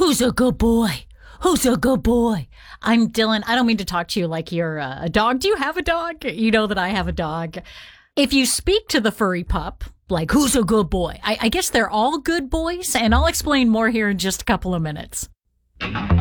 Who's a good boy? Who's a good boy? I'm Dylan. I don't mean to talk to you like you're a dog. Do you have a dog? You know that I have a dog. If you speak to the furry pup, like, who's a good boy? I guess they're all good boys, and I'll explain more here in just a couple of minutes.